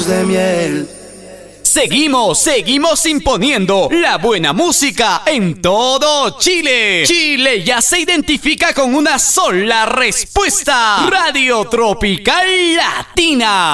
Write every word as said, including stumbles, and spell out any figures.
de miel. Seguimos, seguimos imponiendo la buena música en todo Chile. Chile ya se identifica con una sola respuesta. Radio Tropical Latina.